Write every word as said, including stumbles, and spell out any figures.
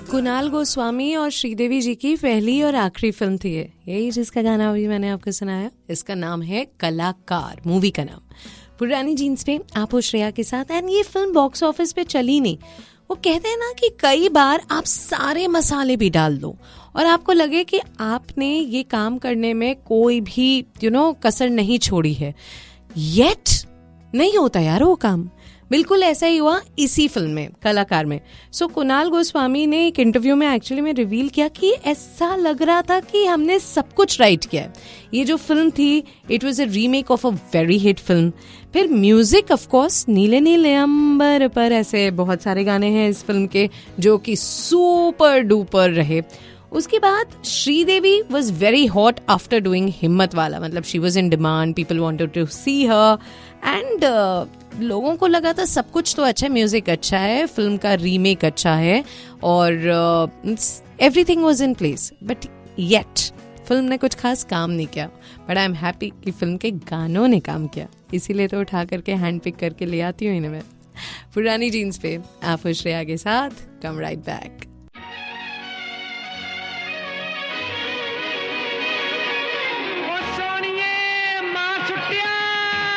कुणाल गोस्वामी और श्रीदेवी जी की पहली और आखिरी फिल्म थी ये, यही जिसका गाना अभी मैंने आपको सुनाया। इसका नाम है कलाकार, मूवी का नाम। पुरानी जीन्स पे आप हो श्रेया के साथ। एंड ये फिल्म बॉक्स ऑफिस पे चली नहीं। वो कहते हैं ना कि कई बार आप सारे मसाले भी डाल दो और आपको लगे कि आपने ये काम करने में कोई भी यू नो कसर नहीं छोड़ी है, येट नहीं होता यार वो काम। बिल्कुल ऐसा ही हुआ इसी फिल्म में, कलाकार में। सो so, कुणाल गोस्वामी ने एक इंटरव्यू में एक्चुअली में रिवील किया कि ऐसा लग रहा था कि हमने सब कुछ राइट किया है। ये जो फिल्म थी, it was a remake of a very hit film. फिर म्यूजिक ऑफ कोर्स, नीले नीले अंबर पर, ऐसे बहुत सारे गाने हैं इस फिल्म के जो कि सुपर डुपर रहे। उसके बाद Sridevi was very hot after doing हिम्मत वाला, मतलब she was in demand, people wanted to C her and लोगों को लगा था सब कुछ तो अच्छा है, म्यूजिक अच्छा है, फिल्म का रीमेक अच्छा है और everything was in place. But yet film ने कुछ खास काम नहीं किया। बट आई एम हैप्पी कि फिल्म के गानों ने काम किया, इसीलिए तो उठा करके हैंड पिक करके ले आती हूँ इन्हें मैं। पुरानी जीन्स पे आप श्रेया के साथ, कम राइट बैक।